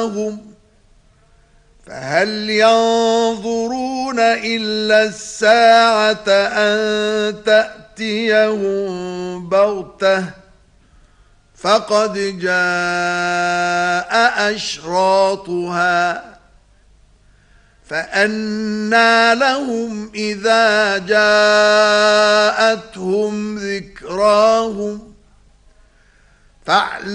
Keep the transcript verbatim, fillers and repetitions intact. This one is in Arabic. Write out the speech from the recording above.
ذكراهم فهل ينظرون إلا الساعة أن تأتيهم بغتة فقد جاء أشراطها فأنى لهم إذا جاءتهم ذكراهم فاعلم